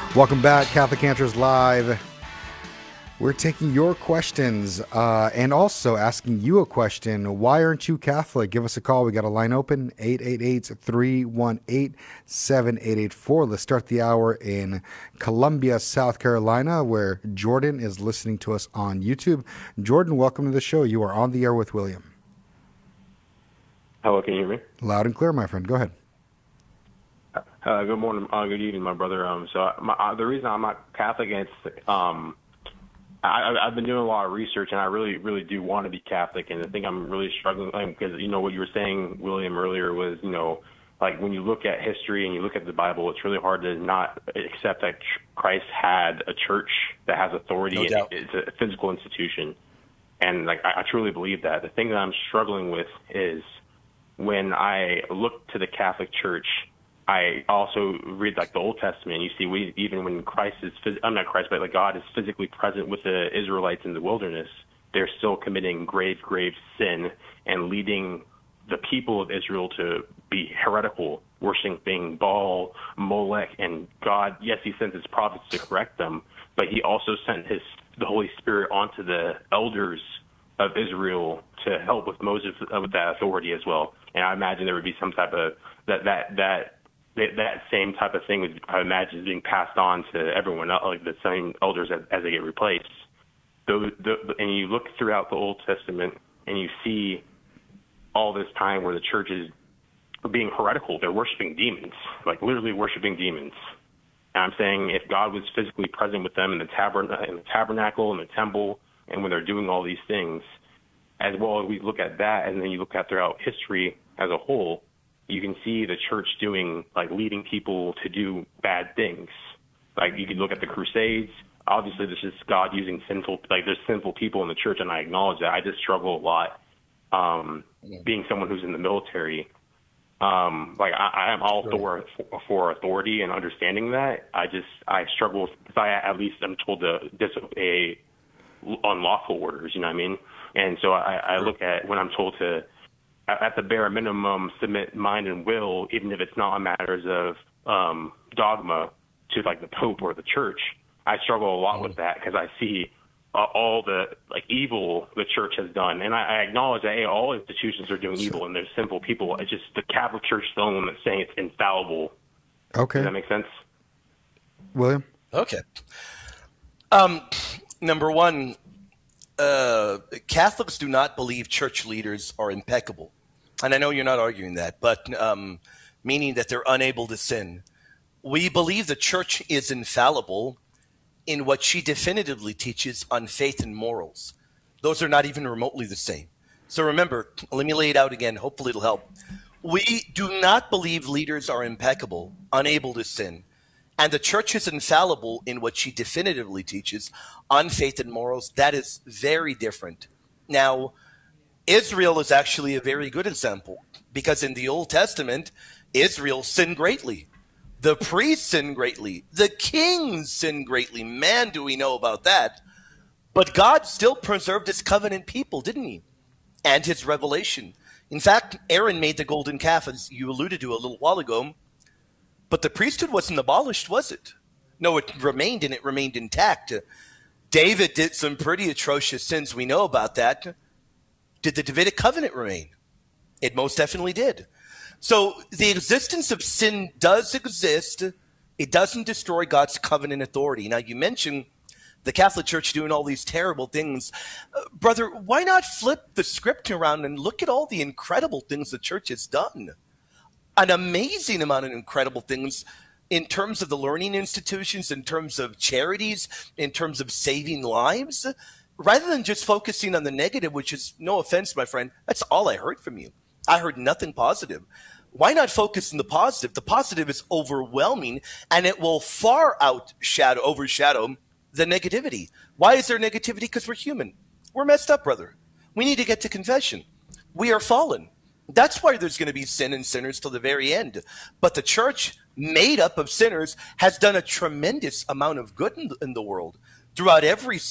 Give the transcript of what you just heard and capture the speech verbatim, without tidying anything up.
Welcome back, Catholic Answers Live. We're taking your questions uh, and also asking you a question. Why aren't you Catholic? Give us a call. We got a line open, eight eight eight, three one eight, seven eight eight four. Let's start the hour in Columbia, South Carolina, where Jordan is listening to us on YouTube. Jordan, welcome to the show. You are on the air with William. Hello, can you hear me? Loud and clear, my friend. Go ahead. Uh, good morning, uh, good evening, my brother. Um, so my, uh, the reason I'm not Catholic is um, I, I've been doing a lot of research, and I really, really do want to be Catholic. And I think I'm really struggling because, you know, what you were saying, William, earlier was, you know, like when you look at history and you look at the Bible, it's really hard to not accept that Christ had a church that has authority. No and doubt. It's a physical institution. And, like, I, I truly believe that. The thing that I'm struggling with is when I look to the Catholic Church, I also read like the Old Testament. You see, we even when Christ is, phys- I'm not Christ, but like God is physically present with the Israelites in the wilderness, they're still committing grave, grave sin and leading the people of Israel to be heretical, worshiping Baal, Molech, and God. Yes, He sent His prophets to correct them, but He also sent His the Holy Spirit onto the elders of Israel to help with Moses uh, with that authority as well. And I imagine there would be some type of that that that. that same type of thing would, I imagine, is being passed on to everyone else, like the same elders as, as they get replaced. The, the, and you look throughout the Old Testament and you see all this time where the church is being heretical. They're worshiping demons, like literally worshiping demons. And I'm saying if God was physically present with them in the, tabern- in the tabernacle, in the temple, and when they're doing all these things, as well as we look at that, and then you look at throughout history as a whole, you can see the church doing, like, leading people to do bad things. Like, you can look at the Crusades. Obviously, this is God using sinful, like, there's sinful people in the church, and I acknowledge that. I just struggle a lot um, yeah. being someone who's in the military. Um, like, I, I am all for, for authority and understanding that. I just, I struggle, because I at least am told to disobey unlawful orders, you know what I mean? And so I, I look at when I'm told to, at the bare minimum, submit mind and will, even if it's not matters of um, dogma, to like the Pope or the Church. I struggle a lot with that because I see uh, all the like evil the Church has done, and I, I acknowledge that hey, all institutions are doing evil and there's sinful people. It's just the Catholic Church is the only one that's saying it's infallible. Okay, does that make sense, William? Okay. Um, number one, uh, Catholics do not believe church leaders are impeccable. And I know you're not arguing that, but um, meaning that they're unable to sin. We believe the church is infallible in what she definitively teaches on faith and morals. Those are not even remotely the same. So remember, let me lay it out again. Hopefully it'll help. We do not believe leaders are impeccable, unable to sin. And the church is infallible in what she definitively teaches on faith and morals. That is very different. Now, Israel is actually a very good example because in the Old Testament, Israel sinned greatly. The priests sinned greatly. The kings sinned greatly. Man, do we know about that. But God still preserved his covenant people, didn't he? And his revelation. In fact, Aaron made the golden calf, as you alluded to a little while ago. But the priesthood wasn't abolished, was it? No, it remained, and it remained intact. David did some pretty atrocious sins. We know about that. Did the Davidic covenant remain? It most definitely did. So the existence of sin does exist. It doesn't destroy God's covenant authority. Now, you mentioned the Catholic Church doing all these terrible things. Uh, brother, why not flip the script around and look at all the incredible things the church has done? An amazing amount of incredible things in terms of the learning institutions, in terms of charities, in terms of saving lives. Rather than just focusing on the negative, which is, no offense, my friend, that's all I heard from you. I heard nothing positive. Why not focus on the positive? The positive is overwhelming, and it will far outshadow, overshadow the negativity. Why is there negativity? Because we're human. We're messed up, brother. We need to get to confession. We are fallen. That's why there's going to be sin and sinners till the very end. But the church, made up of sinners, has done a tremendous amount of good in the, in the world throughout every